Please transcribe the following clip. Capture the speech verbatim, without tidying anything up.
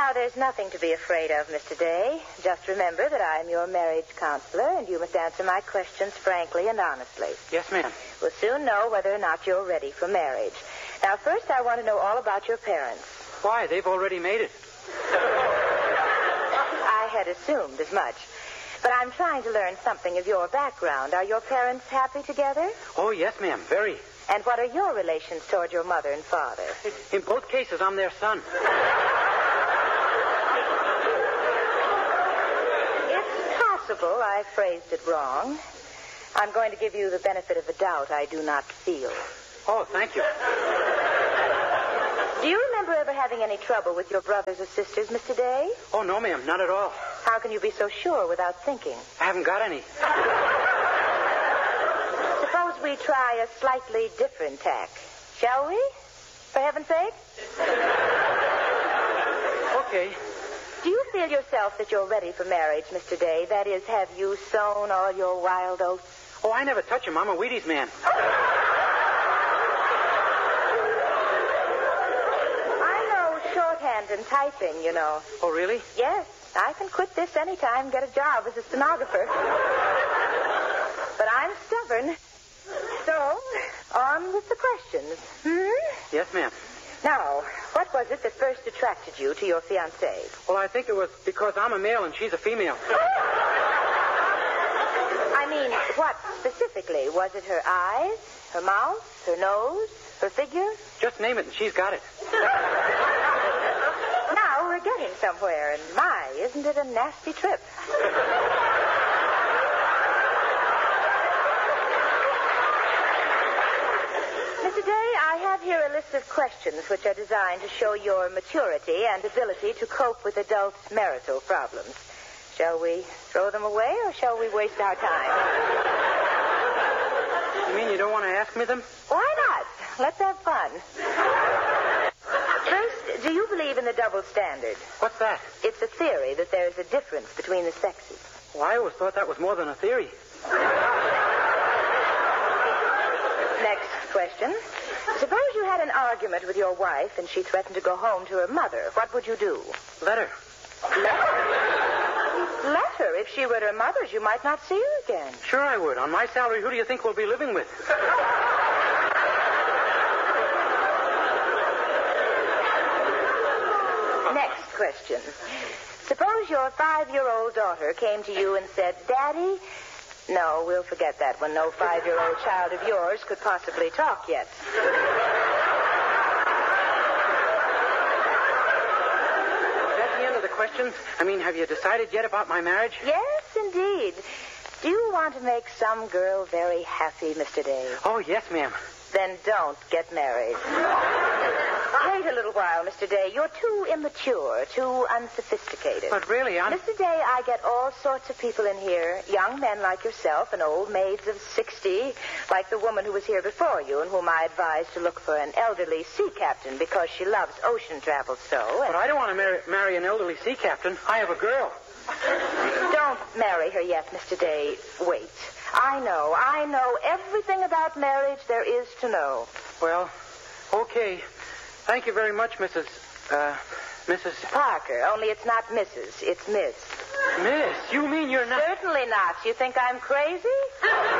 Now, there's nothing to be afraid of, Mister Day. Just remember that I am your marriage counselor, and you must answer my questions frankly and honestly. Yes, ma'am. We'll soon know whether or not you're ready for marriage. Now, first, I want to know all about your parents. Why? They've already made it. I had assumed as much. But I'm trying to learn something of your background. Are your parents happy together? Oh, yes, ma'am. Very. And what are your relations toward your mother and father? In both cases, I'm their son. It's possible I phrased it wrong. I'm going to give you the benefit of the doubt I do not feel. Oh, thank you. Do you remember ever having any trouble with your brothers or sisters, Mister Day? Oh, no, ma'am. Not at all. How can you be so sure without thinking? I haven't got any. Suppose we try a slightly different tack. Shall we? For heaven's sake? Okay. Do you feel yourself that you're ready for marriage, Mister Day? That is, have you sown all your wild oats? Oh, I never touch him. I'm a Wheaties man. I know shorthand and typing, you know. Oh, really? Yes. I can quit this anytime and get a job as a stenographer. But I'm stubborn. So, on with the questions. Hmm? Yes, ma'am. Now, what was it that first attracted you to your fiancée? Well, I think it was because I'm a male and she's a female. I mean, what specifically? Was it her eyes, her mouth, her nose, her figure? Just name it and she's got it. Now we're getting somewhere, and my, isn't it a nasty trip? Mister Day, I have here a list of questions which are designed to show your maturity and ability to cope with adult marital problems. Shall we throw them away, or shall we waste our time? You mean you don't want to ask me them? Why not? Let's have fun. First, do you believe in the double standard? What's that? It's a theory that there is a difference between the sexes. Well, I always thought that was more than a theory. Next question. Suppose you had an argument with your wife and she threatened to go home to her mother. What would you do? Let her. Let her? Let her. If she were at her mother's, you might not see her again. Sure I would. On my salary, who do you think we'll be living with? Next question. Suppose your five-year-old daughter came to you and said, Daddy... No, we'll forget that one. No five-year-old child of yours could possibly talk yet. Is that the end of the questions? I mean, have you decided yet about my marriage? Yes, indeed. Do you want to make some girl very happy, Mister Day? Oh, yes, ma'am. Then don't get married. Wait a little while, Mister Day. You're too immature, too unsophisticated. But really, I'm... Mister Day, I get all sorts of people in here, young men like yourself and old maids of sixty, like the woman who was here before you and whom I advised to look for an elderly sea captain because she loves ocean travel so. And... But I don't want to marry, marry an elderly sea captain. I have a girl. Don't marry her yet, Mister Day. Wait. I know, I know everything about marriage there is to know. Well, okay. Thank you very much, Missus Uh, Missus Parker, only it's not Missus It's Miss. Miss, you mean you're not... Certainly not. You think I'm crazy?